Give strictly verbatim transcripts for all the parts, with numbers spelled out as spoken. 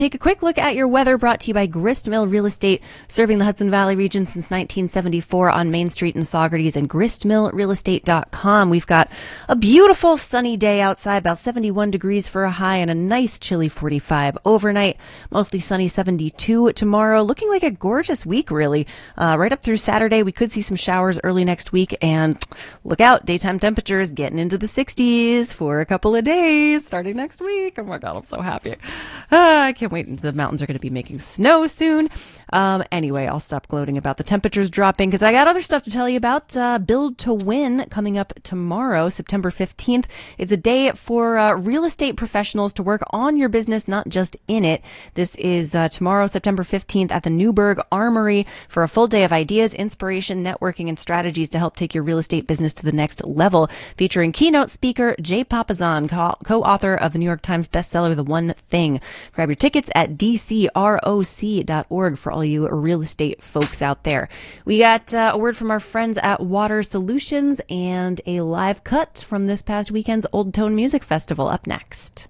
Take a quick look at your weather, brought to you by Grist Mill Real Estate, serving the Hudson Valley region since nineteen seventy-four on Main Street in Saugerties, and grist mill real estate dot com. We've got a beautiful sunny day outside, about seventy-one degrees for a high and a nice chilly forty-five overnight. Mostly sunny seventy-two tomorrow. Looking like a gorgeous week, really. Uh, right up through Saturday, we could see some showers early next week, and look out, daytime temperatures getting into the sixties for a couple of days starting next week. Oh my God, I'm so happy. Ah, I can't wait. The mountains are going to be making snow soon. Um, anyway, I'll stop gloating about the temperatures dropping because I got other stuff to tell you about. Uh, Build to Win coming up tomorrow, September fifteenth. It's a day for uh, real estate professionals to work on your business, not just in it. This is uh, tomorrow, September fifteenth at the Newburgh Armory for a full day of ideas, inspiration, networking, and strategies to help take your real estate business to the next level. Featuring keynote speaker Jay Papasan, co- co-author of the New York Times bestseller, The One Thing. Grab your tickets at d c r o c dot org for all you real estate folks out there. We got uh, a word from our friends at Water Solutions and a live cut from this past weekend's Old Tone Music Festival up next.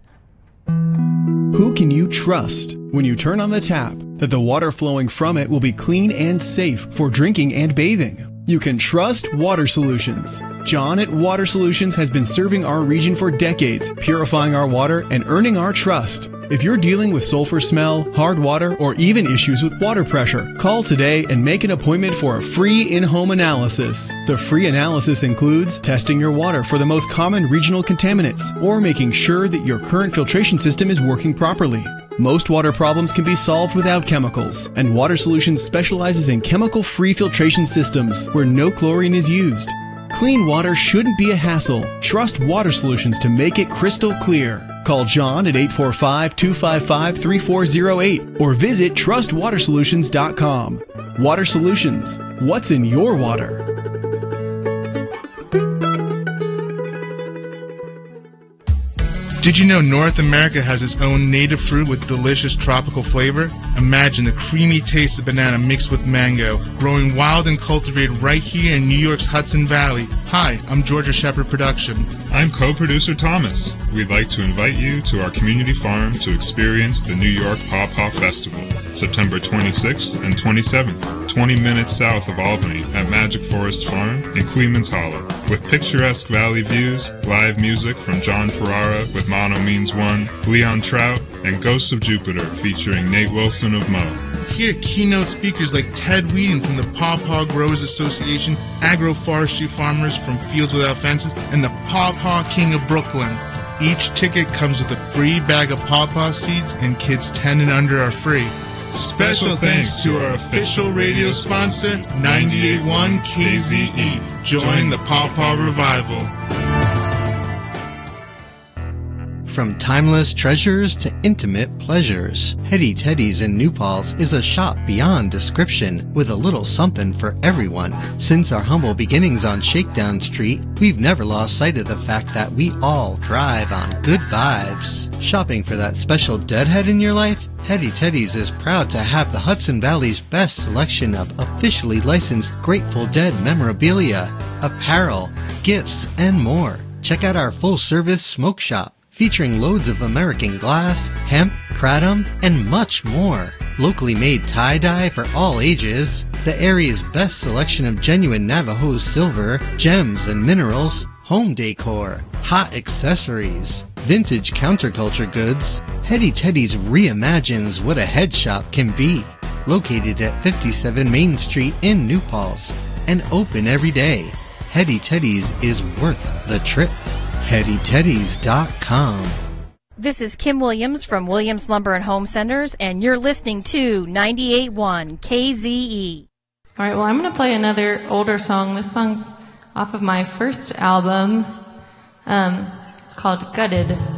Who can you trust when you turn on the tap that the water flowing from it will be clean and safe for drinking and bathing? You can trust Water Solutions. John at Water Solutions has been serving our region for decades, purifying our water and earning our trust. If you're dealing with sulfur smell, hard water, or even issues with water pressure, call today and make an appointment for a free in-home analysis. The free analysis includes testing your water for the most common regional contaminants or making sure that your current filtration system is working properly. Most water problems can be solved without chemicals, and Water Solutions specializes in chemical-free filtration systems where no chlorine is used. Clean water shouldn't be a hassle. Trust Water Solutions to make it crystal clear. Call John at eight four five, two five five, three four zero eight or visit trust water solutions dot com. Water Solutions. What's in your water? Did you know North America has its own native fruit with delicious tropical flavor? Imagine the creamy taste of banana mixed with mango, growing wild and cultivated right here in New York's Hudson Valley. Hi, I'm Georgia Shepherd Production. I'm co-producer Thomas. We'd like to invite you to our community farm to experience the New York Paw Paw Festival, September twenty-sixth and twenty-seventh, twenty minutes south of Albany at Magic Forest Farm in Queens Hollow. With picturesque valley views, live music from John Ferrara with Mono Means One, Leon Trout, and Ghosts of Jupiter featuring Nate Wilson of Mo. Hear keynote speakers like Ted Whedon from the Paw Paw Growers Association, agroforestry farmers from Fields Without Fences, and the Paw Paw King of Brooklyn. Each ticket comes with a free bag of Paw Paw seeds, and kids ten and under are free. Special thanks to our official radio sponsor, ninety-eight point one K Z E. Join the Paw Paw Revival. From timeless treasures to intimate pleasures, Hetty Teddy's in New Paltz is a shop beyond description with a little something for everyone. Since our humble beginnings on Shakedown Street, we've never lost sight of the fact that we all thrive on good vibes. Shopping for that special deadhead in your life? Hetty Teddy's is proud to have the Hudson Valley's best selection of officially licensed Grateful Dead memorabilia, apparel, gifts, and more. Check out our full-service smoke shop, featuring loads of American glass, hemp, kratom, and much more. Locally made tie-dye for all ages, the area's best selection of genuine Navajo silver, gems and minerals, home decor, hot accessories, vintage counterculture goods. Hetty Teddy's reimagines what a head shop can be. Located at fifty-seven Main Street in New Paltz and open every day. Hetty Teddy's is worth the trip. Hetty Teddies dot com. This is Kim Williams from Williams Lumber and Home Centers, and you're listening to ninety-eight point one K Z E. All right, well, I'm going to play another older song. This song's off of my first album. Um, it's called Gutted.